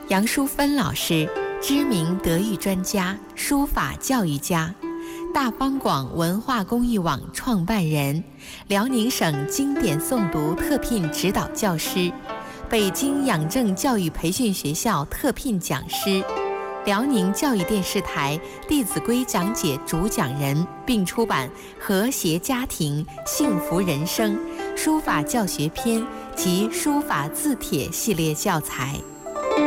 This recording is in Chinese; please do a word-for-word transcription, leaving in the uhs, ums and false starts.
杨淑芬老师，知名德育专家、书法教育家，大方广文化公益网创办人，辽宁省经典诵读特聘指导教师，北京养正教育培训学校特聘讲师，辽宁教育电视台《弟子规》讲解主讲人，并出版《和谐家庭幸福人生》书法教学篇及书法字帖系列教材。